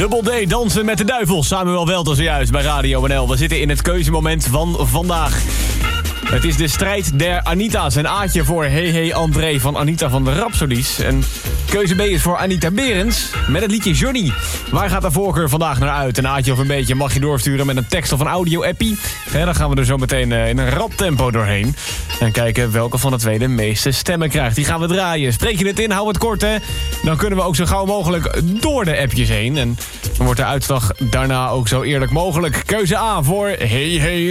Double D, dansen met de duivel. Samuel Welten zojuist bij Radio NL. We zitten in het keuzemoment van vandaag. Het is de strijd der Anita's. Een A'tje voor Hey Hey André van Anita van de Rhapsodies. En keuze B is voor Anita Berends met het liedje Johnny. Waar gaat de voorkeur vandaag naar uit? Een A'tje of een beetje mag je doorsturen met een tekst of een audio-appie. Dan gaan we er zo meteen in een rap tempo doorheen. En kijken welke van de twee de meeste stemmen krijgt. Die gaan we draaien. Spreek je het in, hou het kort hè. Dan kunnen we ook zo gauw mogelijk door de appjes heen. En dan wordt de uitslag daarna ook zo eerlijk mogelijk. Keuze A voor Hey Hey